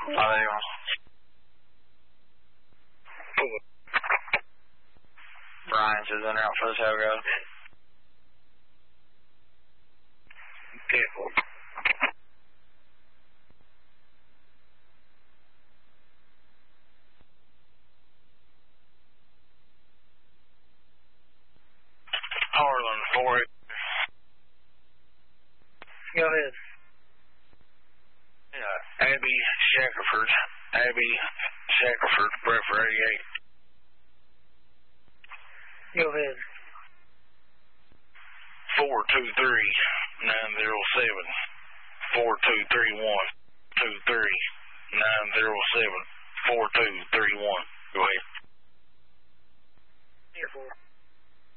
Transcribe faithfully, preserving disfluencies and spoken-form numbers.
Adiós. Brian's is in route for the tow road. Careful. Harlan, four eight. Go ahead. Yeah, Abby Shackelford. Abby Shackelford, Bradford eighty-eight. Go ahead. four two three nine zero seven. four two three one two three nine zero seven. four two three one. Go ahead. Here, four.